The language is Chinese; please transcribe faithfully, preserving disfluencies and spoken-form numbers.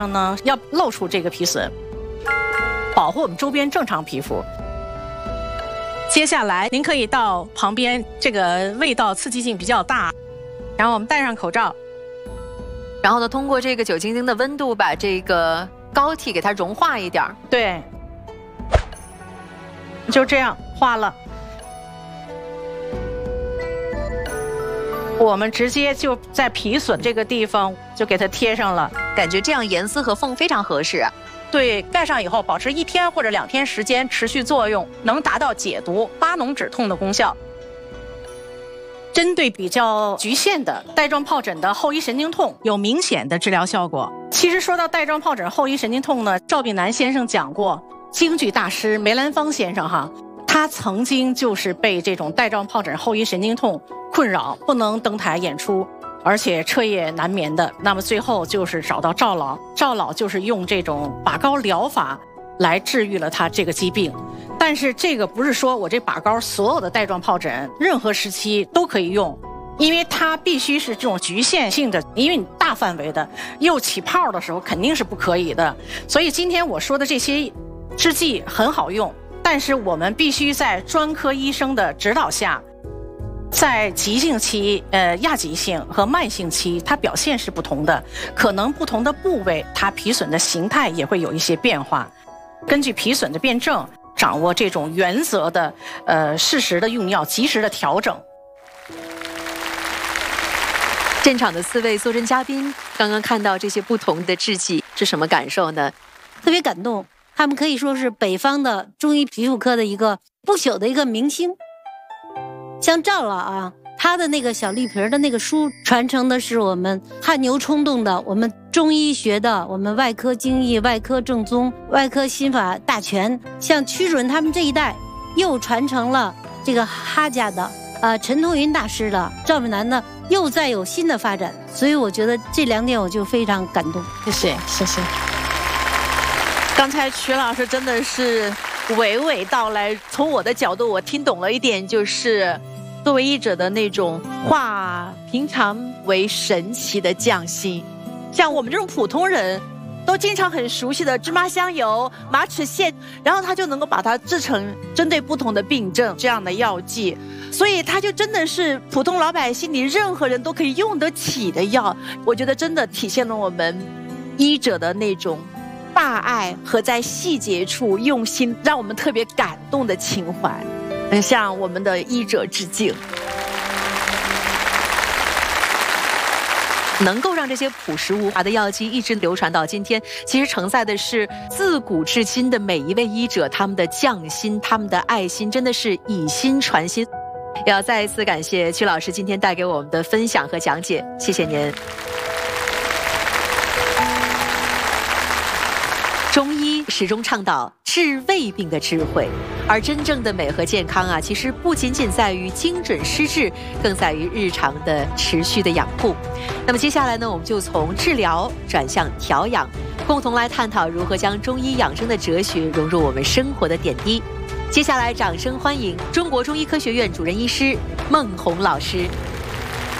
呢要露出这个皮损，保护我们周边正常皮肤。接下来您可以到旁边，这个味道刺激性比较大，然后我们戴上口罩， 然后呢，通过这个酒精灯的温度把这个膏体给它融化一点。 对，就这样化了。我们直接就在皮损这个地方就给它贴上了， 感觉这样严丝合缝，非常合适。 对，盖上以后保持一天或者两天时间持续作用，能达到解毒、发脓止痛的功效。针对比较局限的带状疱疹的后遗神经痛有明显的治疗效果。其实说到带状疱疹后遗神经痛呢，赵炳南先生讲过，京剧大师梅兰芳先生哈，他曾经就是被这种带状疱疹后遗神经痛困扰，不能登台演出，而且彻夜难眠的。那么最后就是找到赵老，赵老就是用这种把膏疗法来治愈了他这个疾病。但是这个不是说我这把膏所有的带状疱疹任何时期都可以用，因为它必须是这种局限性的，因为你大范围的又起泡的时候肯定是不可以的。所以今天我说的这些制剂很好用，但是我们必须在专科医生的指导下，在急性期、呃亚急性和慢性期，它表现是不同的，可能不同的部位，它皮损的形态也会有一些变化。根据皮损的辩证，掌握这种原则的、呃适时的用药，及时的调整。 现场的四位坐镇嘉宾，刚刚看到这些不同的制剂，是什么感受呢？ 特别感动，他们可以说是北方的中医皮肤科的一个不朽的一个明星。像赵老啊，他的那个小绿瓶的那个书，传承的是我们汗牛充栋的，我们中医学的，我们外科精义、外科正宗、外科心法大全。像屈准他们这一代，又传承了这个哈家的，呃，陈同云大师的，赵炳南的，又再有新的发展。所以我觉得这两点我就非常感动。 谢谢，谢谢。 刚才曲老师真的是娓娓道来，从我的角度我听懂了一点，就是作为医者的那种化平常为神奇的匠心。像我们这种普通人都经常很熟悉的芝麻香油、马齿苋，然后他就能够把它制成针对不同的病症这样的药剂，所以它就真的是普通老百姓里任何人都可以用得起的药。我觉得真的体现了我们医者的那种大爱和在细节处用心，让我们特别感动的情怀。嗯，向我们的医者致敬。 能够让这些朴实无华的药剂一直流传到今天，其实承载的是自古至今的每一位医者他们的匠心，他们的爱心，真的是以心传心。也要再一次感谢曲老师今天带给我们的分享和讲解，谢谢您。中医始终倡导治胃病的智慧，而真正的美和健康啊，其实不仅仅在于精准施治，更在于日常的持续的养护。那么接下来呢，我们就从治疗转向调养，共同来探讨如何将中医养生的哲学融入我们生活的点滴。接下来，掌声欢迎中国中医科学院主任医师孟红老师。